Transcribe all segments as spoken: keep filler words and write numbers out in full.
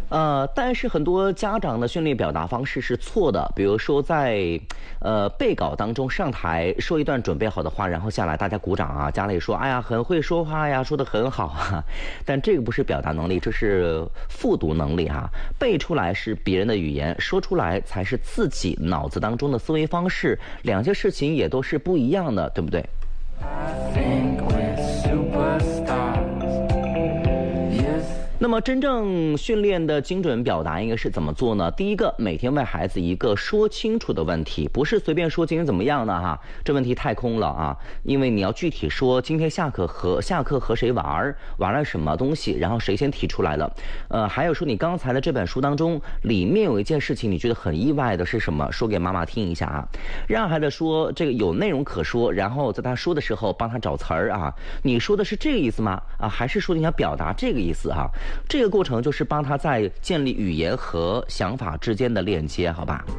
呃，但是很多家长的训练表达方式是错的，比如说在呃背稿当中上台说一段准备好的话，然后下来大家鼓掌啊，家里说哎呀很会说话呀，说得很好啊，但这个不是表达能力，这是复读能力啊。背出来是别人的语言，说出来才是自己脑子当中的思维方式，两件事情也都是不一样的，对不对？那么真正训练的精准表达应该是怎么做呢？第一个，每天问孩子一个说清楚的问题，不是随便说今天怎么样呢哈，这问题太空了啊，因为你要具体说今天下课和下课和谁玩，玩了什么东西，然后谁先提出来了。呃，还有说你刚才的这本书当中，里面有一件事情你觉得很意外的是什么？说给妈妈听一下啊，让孩子说这个有内容可说，然后在他说的时候帮他找词儿啊，你说的是这个意思吗？啊，还是说你想表达这个意思哈？这个过程就是帮他在建立语言和想法之间的链接，好吧？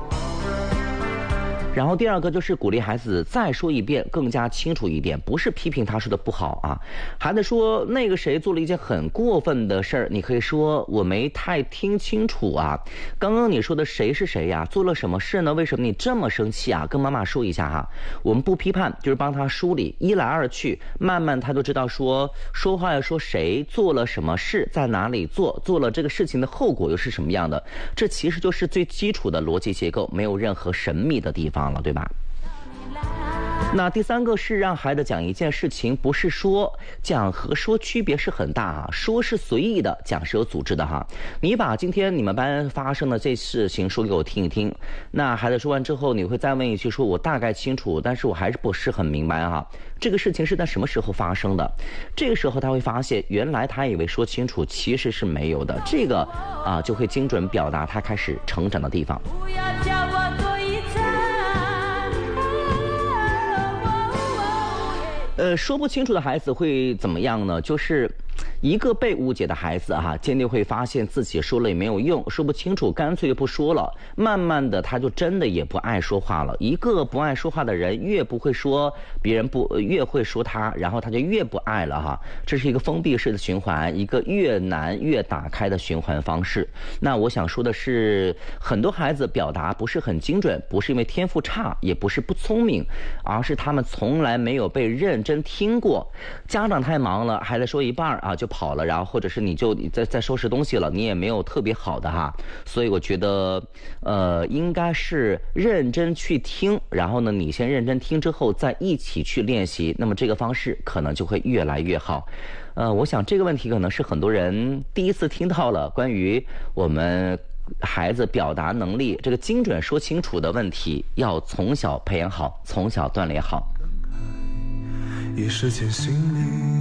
然后第二个就是鼓励孩子再说一遍，更加清楚一点，不是批评他说的不好啊。孩子说那个谁做了一件很过分的事儿，你可以说我没太听清楚啊。刚刚你说的谁是谁呀？做了什么事呢？为什么你这么生气啊？跟妈妈说一下哈。我们不批判，就是帮他梳理，一来二去，慢慢他就知道说说话要说谁做了什么事，在哪里做，做了这个事情的后果又是什么样的。这其实就是最基础的逻辑结构，没有任何神秘的地方了，对吧？那第三个是让孩子讲一件事情，不是说讲和说区别是很大啊，说是随意的，讲是有组织的哈。你把今天你们班发生的这事情说给我听一听，那孩子说完之后，你会再问一句，说我大概清楚，但是我还是不是很明白哈。这个事情是在什么时候发生的？这个时候他会发现，原来他以为说清楚，其实是没有的。这个啊，就会精准表达他开始成长的地方。不要叫我做一餐。呃，说不清楚的孩子会怎么样呢？就是一个被误解的孩子哈、啊，渐渐会发现自己说了也没有用，说不清楚，干脆就不说了。慢慢的，他就真的也不爱说话了。一个不爱说话的人，越不会说，别人不越会说他，然后他就越不爱了哈。这是一个封闭式的循环，一个越难越打开的循环方式。那我想说的是，很多孩子表达不是很精准，不是因为天赋差，也不是不聪明，而是他们从来没有被认真听过。家长太忙了，孩子说一半啊就跑了，然后或者是你就在在收拾东西了，你也没有特别好的哈，所以我觉得呃应该是认真去听，然后呢你先认真听之后再一起去练习，那么这个方式可能就会越来越好。呃我想这个问题可能是很多人第一次听到了关于我们孩子表达能力这个精准说清楚的问题，要从小培养好，从小锻炼好。一时间心里